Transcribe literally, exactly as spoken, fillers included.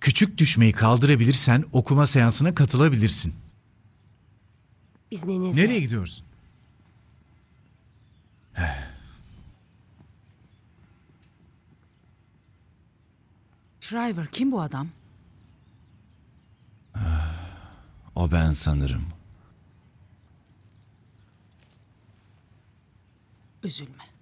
Küçük düşmeyi kaldırabilirsen okuma seansına katılabilirsin. İzninizle. Nereye gidiyoruz? Shriver, kim bu adam? O ben sanırım. Üzülme.